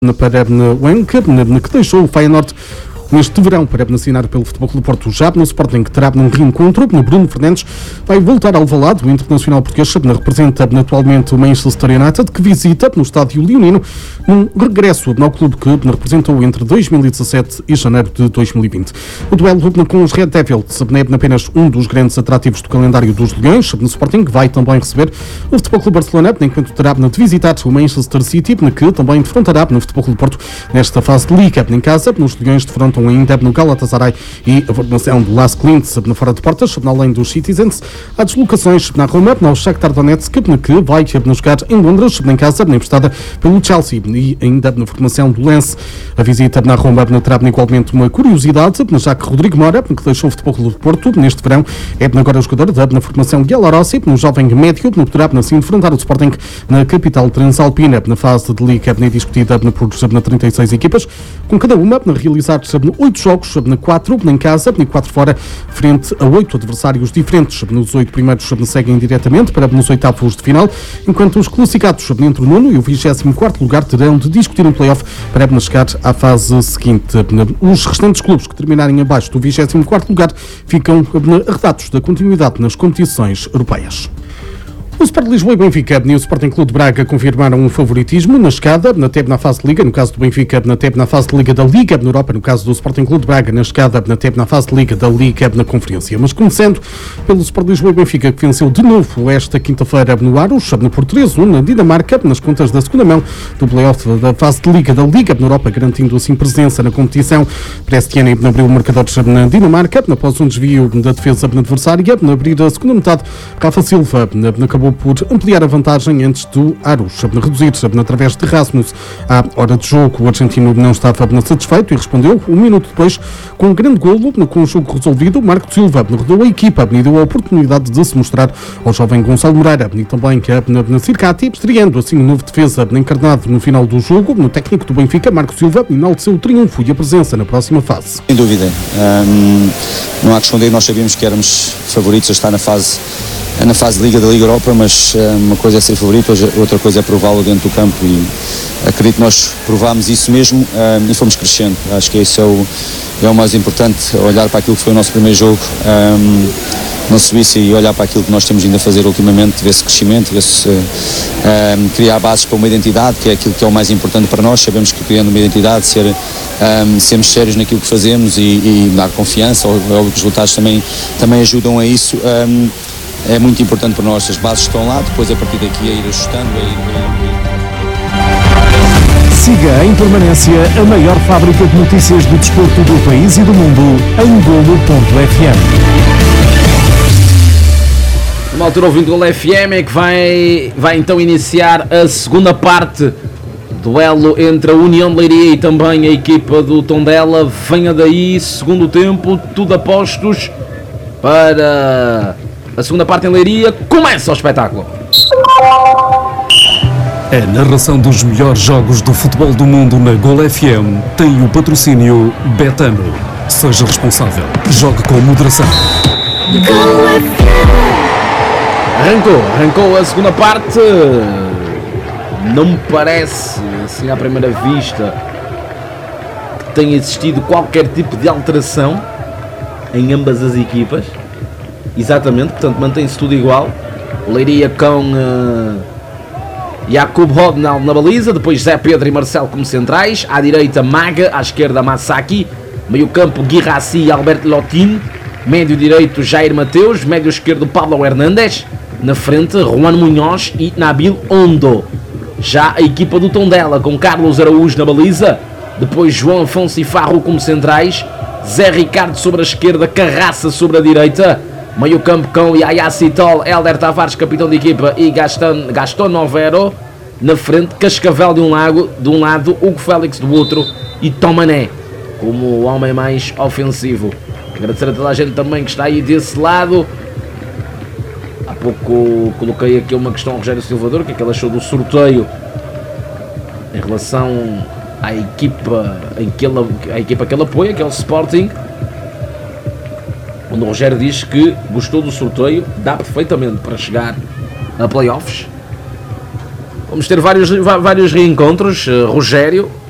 para o Enke, que deixou o Feyenoord neste verão para assinar pelo Futebol Clube do Porto. Já no Sporting, que terá um reencontro, Bruno Fernandes vai voltar ao Alvalade. O internacional português representa atualmente o Manchester United, que visita no estádio leonino um regresso ao clube que representou entre 2017 e janeiro de 2020. O duelo com os Red Devils é apenas um dos grandes atrativos do calendário dos Leões. No Sporting vai também receber o Futebol Clube Barcelona, enquanto terá de visitar o Manchester City, que também defrontará no Futebol Clube do Porto nesta fase de Liga. Em casa, os Leões defrontam ainda no Galatasaray e a formação do Las Clint fora de portas, além dos Citizens. Há deslocações na Roma, no Shakhtar Donetsk, que vai jogar em Londres, em casa, emprestada pelo Chelsea, e ainda na formação do Lens. A visita na Roma terá igualmente uma curiosidade, já que Rodrigo Mora, que deixou o Futebol Clube do Porto neste verão, é agora o jogador na formação Bielorrossi, no jovem médio, que poderá assim enfrentar o Sporting na capital transalpina, na fase de Liga discutida por 36 equipas, com cada uma a realizar 8 jogos, 4 em casa e 4 fora, frente a 8 adversários diferentes. Nos 8 primeiros seguem diretamente para os oitavos de final, enquanto os classificados entre o 9º e o 24º lugar terão de discutir um play-off para chegar à fase seguinte. Os restantes clubes que terminarem abaixo do 24º lugar ficam arredados da continuidade nas competições europeias. O Sport Lisboa e Benfica e o Sporting Clube de Braga confirmaram um favoritismo na chegada, até na fase de Liga, no caso do Benfica, até na fase de Liga da Liga na Europa, no caso do Sporting Clube de Braga, na chegada, até na fase de Liga da Liga na Conferência. Mas começando pelo Sport Lisboa e Benfica, que venceu de novo esta quinta-feira no Aros, por 3-1 na Dinamarca, nas contas da segunda mão do play-off da fase de Liga da Liga na Europa, garantindo assim presença na competição. Prestiani abriu o marcador na Dinamarca, após um desvio da defesa adversária, na abrir a segunda metade, Rafa Silva acabou por ampliar a vantagem antes do Aros reduzir através de Rasmus. À hora de jogo, o argentino não estava satisfeito e respondeu um minuto depois com um grande golo. Com o jogo resolvido, Marco Silva rodou a equipa e deu a oportunidade de se mostrar ao jovem Gonçalo Moreira e também na Circati, estreando assim um novo defesa encarnado no final do jogo. No técnico do Benfica, Marco Silva, enalteceu o triunfo e a presença na próxima fase. Sem dúvida, não há que esconder, nós sabíamos que éramos favoritos a estar na fase de Liga da Liga Europa, mas uma coisa é ser favorito, outra coisa é prová-lo dentro do campo, e acredito que nós provámos isso mesmo e fomos crescendo. Acho que isso é o mais importante, olhar para aquilo que foi o nosso primeiro jogo na Suíça e olhar para aquilo que nós temos ainda a fazer ultimamente, ver esse crescimento, ver se criar bases para uma identidade, que é aquilo que é o mais importante para nós. Sabemos que criando uma identidade, sermos sérios naquilo que fazemos e dar confiança, ou os resultados também ajudam a isso. É muito importante para nós, as bases estão lá, depois a partir daqui a ir ajustando, Siga em permanência a maior fábrica de notícias do desporto do país e do mundo, em Golo.fm. Numa altura, ouvindo o Golo FM, é que vai então iniciar a segunda parte. Duelo entre a União de Leiria e também a equipa do Tondela. Venha daí, segundo tempo, tudo a postos para a segunda parte em Leiria. Começa o espetáculo. A narração dos melhores jogos do futebol do mundo na Golo FM tem o patrocínio Betano. Seja responsável. Jogue com moderação. Arrancou a segunda parte. Não me parece, assim à primeira vista, que tenha existido qualquer tipo de alteração em ambas as equipas. Exatamente, portanto mantém-se tudo igual. Leiria com Jakub Hodnal na baliza, depois Zé Pedro e Marcelo como centrais, à direita Maga, à esquerda Masaki, meio campo Guirassi e Alberto Lotin, médio direito Jair Mateus, médio esquerdo Pablo Hernandes, na frente Juan Munhoz e Nabil Ondo. Já a equipa do Tondela com Carlos Araújo na baliza, depois João Afonso e Farro como centrais, Zé Ricardo sobre a esquerda, Carraça sobre a direita, meio campo com Yaya Citol, Hélder Tavares, capitão de equipa, e Gaston Novero. Na frente, Cascavel de um lado, Hugo Félix do outro, e Tomané como o homem mais ofensivo. Agradecer a toda a gente também que está aí desse lado. Há pouco coloquei aqui uma questão ao Rogério Silvador, que é que ele achou do sorteio em relação à equipa que ele apoia, que é o Sporting, onde o Rogério diz que gostou do sorteio, dá perfeitamente para chegar a playoffs. Vamos ter vários reencontros. Rogério